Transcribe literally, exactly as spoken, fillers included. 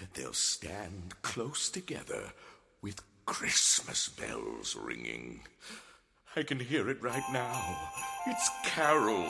they'll stand close together with Christmas bells ringing. I can hear it right now. It's carols